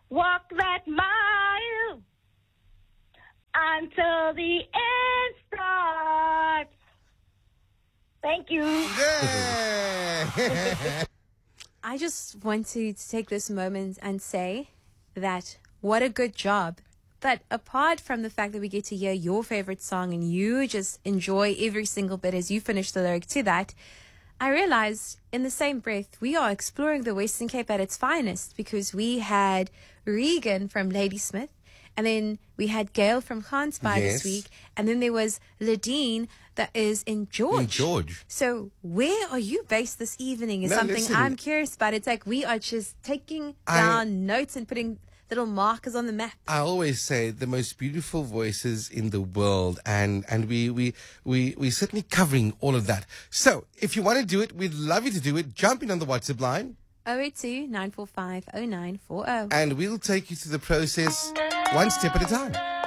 walk that mile until the end starts. Thank you. Yeah. I just want to take this moment and say that what a good job. But apart from the fact that we get to hear your favorite song and you just enjoy every single bit as you finish the lyric to that, I realized in the same breath we are exploring the Western Cape at its finest, because we had Regan from Ladysmith, and then we had Gail from Gansbaai Yes. this week, and then there was Ladine that is in George. In George. So where are you based this evening is No, something listen. I'm curious about. It's like we are just taking down notes and putting little markers on the map. I always say the most beautiful voices in the world, and we certainly covering all of that. So if you want to do it, we'd love you to do it. Jump in on the WhatsApp line, 082-945-0940. and we'll take you through the process one step at a time.